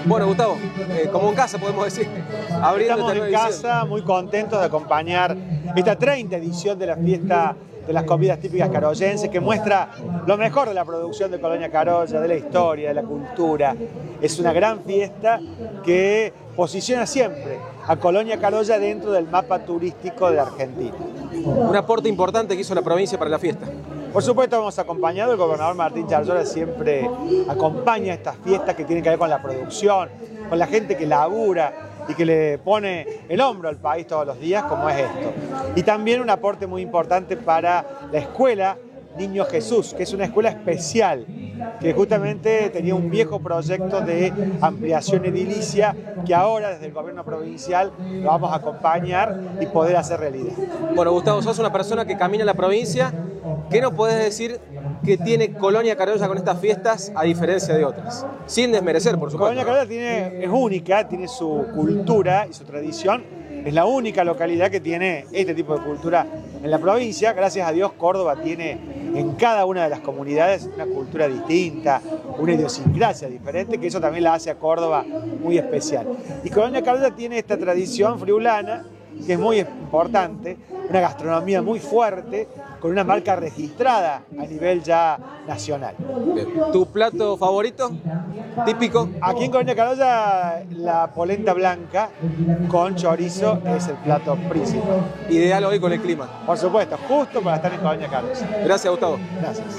Bueno, Gustavo, como en casa podemos decir, abriendo Estamos esta en nueva edición. casa muy contentos de acompañar esta 30ª edición de la fiesta de las comidas típicas carollenses, que muestra lo mejor de la producción de Colonia Carolla, de la historia, de la cultura. Es una gran fiesta que posiciona siempre a Colonia Carolla dentro del mapa turístico de Argentina. Un aporte importante que hizo la provincia para la fiesta. Por supuesto, hemos acompañado, el gobernador Martín Charzola siempre acompaña estas fiestas que tienen que ver con la producción, con la gente que labura y que le pone el hombro al país todos los días, como es esto. Y también un aporte muy importante para la escuela Niño Jesús, que es una escuela especial, que justamente tenía un viejo proyecto de ampliación edilicia que ahora desde el gobierno provincial lo vamos a acompañar y poder hacer realidad. Bueno, Gustavo, sos una persona que camina la provincia. ¿Qué nos podés decir que tiene Colonia Carolla con estas fiestas a diferencia de otras? Sin desmerecer, por supuesto. Colonia Carolla es única, tiene su cultura y su tradición. Es la única localidad que tiene este tipo de cultura en la provincia. Gracias a Dios, Córdoba tiene en cada una de las comunidades una cultura distinta, una idiosincrasia diferente, que eso también la hace a Córdoba muy especial. Y Colonia Carolla tiene esta tradición friulana, que es muy importante, una gastronomía muy fuerte, con una marca registrada a nivel ya nacional. Bien. ¿Tu plato favorito? ¿Típico? Aquí en Colonia Carolla, la polenta blanca con chorizo es el plato principal. Ideal hoy con el clima. Por supuesto, justo para estar en Colonia Carolla. Gracias, Gustavo. Gracias.